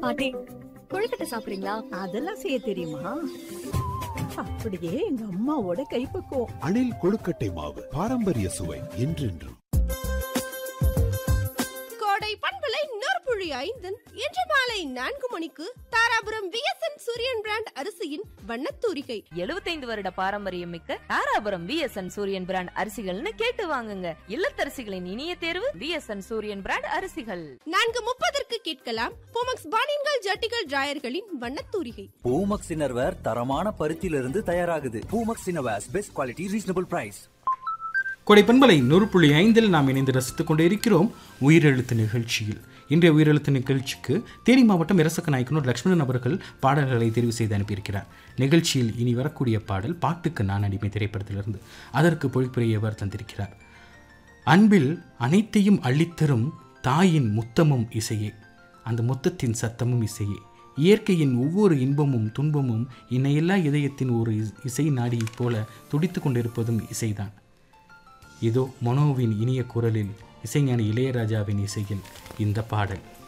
பாட்டி, கொழுக்கட்டை சாப்பிடுறீங்களா? அதெல்லாம் செய்ய தெரியுமா? அப்படியே எங்க அம்மாவோட கைப்பக்குவம். அணில் கொழுக்கட்டை மாவு, பாரம்பரிய சுவை என்றென்றும். கோடை பண்பலை நற்புழி 5 இன்று மாலை 4 மணிக்கு தாராபுரம் விஎஸ்என் சூரியன் பிராண்ட் அரிசியின் வண்ணத்தூரிகை. 75 வருட பாரம்பரியம் மிக்க தாராபுரம் விஎஸ்என் சூரியன் பிராண்ட் அரிசிகள்னு கேட்டு வாங்குங்க. இல்லத்தரசிகளின் இனிய தேர்வு விஎஸ்என் சூரியன் பிராண்ட் அரிசிகள். 4:30 கேட்கலாம் பூமக்ஸ் பானின்கள் ஜட்டிகள் டிராயர்களின் வண்ணத்தூரிகை. பூமக்ஸ் இன்னர்வேர் தரமான பருத்தியிலிருந்து தயாராகுது. Poomex innerwears best quality reasonable price. கொடை பண்பலை 100.5 நாம் இணைந்து ரசித்துக் கொண்டே இருக்கிறோம் உயிரெழுத்து நிகழ்ச்சியில். இன்றைய உயிரெழுத்து நிகழ்ச்சிக்கு தேனி மாவட்டம் இரசக்க நாயக்கனூர் லட்சுமணன் அவர்கள் பாடல்களை தெரிவு செய்து அனுப்பியிருக்கிறார். நிகழ்ச்சியில் இனி வரக்கூடிய பாடல் பாட்டுக்கு நான் அடிமை திரைப்படத்திலிருந்து. அதற்கு பொழிப்புரையவர் தந்திருக்கிறார். அன்பில் அனைத்தையும் அள்ளித்தரும் தாயின் முத்தமும் இசையே, அந்த முத்தத்தின் சத்தமும் இசையே, இயற்கையின் ஒவ்வொரு இன்பமும் துன்பமும் இணையில்லா இதயத்தின் ஒரு இசை நாடி போல துடித்து கொண்டிருப்பதும் இசைதான். இதோ மனோவின் இனிய குரலில் இசைஞானி இளையராஜாவின் இசையில் இந்த பாடல்.